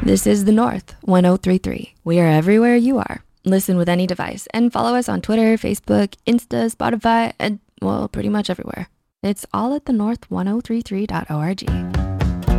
This is The North 1033. We are everywhere you are. Listen with any device and follow us on Twitter, Facebook, Insta, Spotify, and well, pretty much everywhere. It's all at thenorth1033.org.